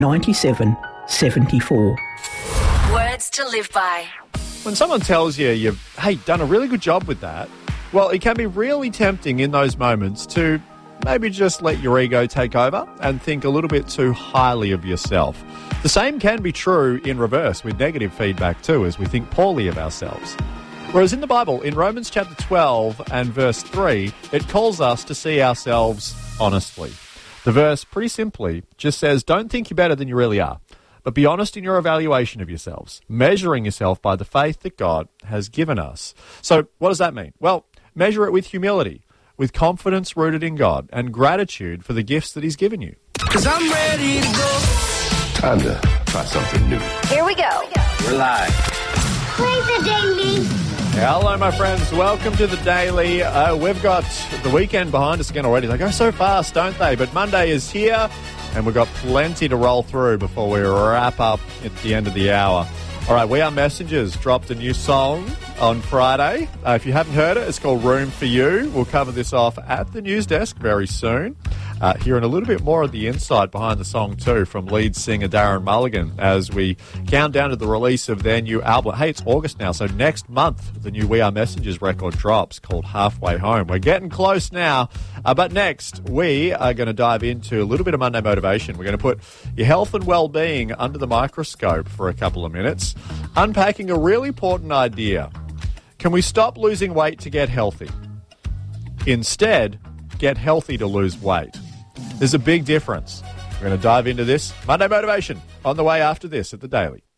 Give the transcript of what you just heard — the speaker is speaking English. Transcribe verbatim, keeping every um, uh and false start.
ninety-seven seventy-four. Words to live by. When someone tells you you've, hey, done a really good job with that, well, it can be really tempting in those moments to maybe just let your ego take over and think a little bit too highly of yourself. The same can be true in reverse with negative feedback too, as we think poorly of ourselves. Whereas in the Bible, in Romans chapter twelve and verse three, it calls us to see ourselves honestly. The verse, pretty simply, just says, don't think you're better than you really are, but be honest in your evaluation of yourselves, measuring yourself by the faith that God has given us. So what does that mean? Well, measure it with humility, with confidence rooted in God, and gratitude for the gifts that He's given you. 'Cause I'm ready to go. Time to try something new. Here we go. We're live. Play the daily. Hello, my friends. Welcome to the Daily. Uh, we've got the weekend behind us again already. They go so fast, don't they? But Monday is here, and we've got plenty to roll through before we wrap up at the end of the hour. All right, We Are Messengers dropped a new song on Friday. Uh, if you haven't heard it, it's called Room for You. We'll cover this off at the news desk very soon. Uh, hearing a little bit more of the insight behind the song too from lead singer Darren Mulligan as we count down to the release of their new album. Hey, it's August now, so next month the new We Are Messengers record drops called Halfway Home. We're getting close now, uh, but next we are going to dive into a little bit of Monday motivation. We're going to put your health and well-being under the microscope for a couple of minutes, unpacking a really important idea. Can we stop losing weight to get healthy? Instead, get healthy to lose weight. There's a big difference. We're going to dive into this Monday motivation on the way after this at the Daily.